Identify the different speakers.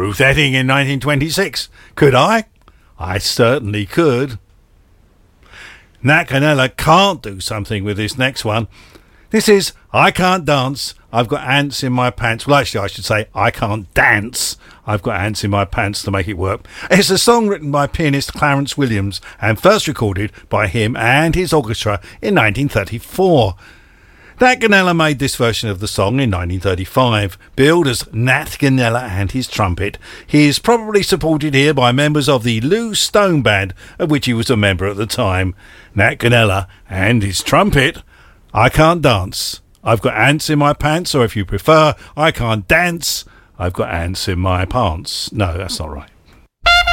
Speaker 1: Ruth Etting in 1926. Could I? I certainly could. Nat Canella can't do something with this next one. This is I Can't Dance, I've Got Ants in My Pants. Well, actually, I should say I Can't Dance, I've Got Ants in My Pants to make it work. It's a song written by pianist Clarence Williams and first recorded by him and his orchestra in 1934. Nat Canella made this version of the song in 1935. Billed as Nat Canella and his trumpet, he is probably supported here by members of the Lou Stone Band, of which he was a member at the time. Nat Canella and his trumpet. I Can't Dance, I've Got Ants in My Pants, or if you prefer, I Can't Dance, I've Got Ants in My Pants. No, that's not right.